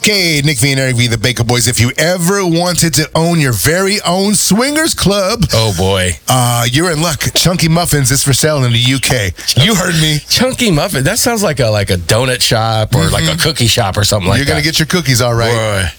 Okay, Nick V and Eric V, the Baker Boys. If you ever wanted to own your very own swingers club, oh boy, you're in luck. Chunky Muffins is for sale in the UK. You heard me. Chunky Muffin. That sounds like a donut shop or like a cookie shop or something like that. You're gonna get your cookies, all right. Boy.